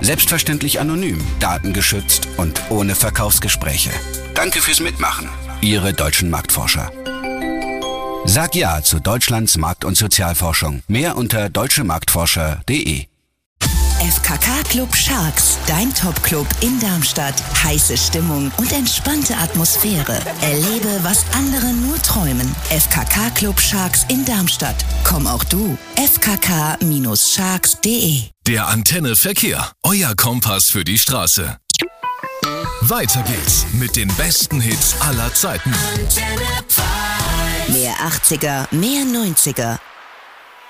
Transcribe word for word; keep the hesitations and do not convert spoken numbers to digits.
Selbstverständlich anonym, datengeschützt und ohne Verkaufsgespräche. Danke fürs Mitmachen. Ihre deutschen Marktforscher. Sag ja zu Deutschlands Markt- und Sozialforschung. Mehr unter deutsche marktforscher punkt de. F K K Club Sharks, dein Top-Club in Darmstadt. Heiße Stimmung und entspannte Atmosphäre. Erlebe, was andere nur träumen. F K K Club Sharks in Darmstadt. Komm auch du. f k k Bindestrich sharks punkt de. Der Antenne Verkehr. Euer Kompass für die Straße. Weiter geht's mit den besten Hits aller Zeiten. Mehr achtziger, mehr neunziger.